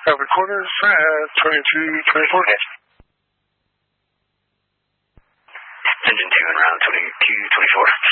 Have recorders at 2224. Engine 2 en route, 2224.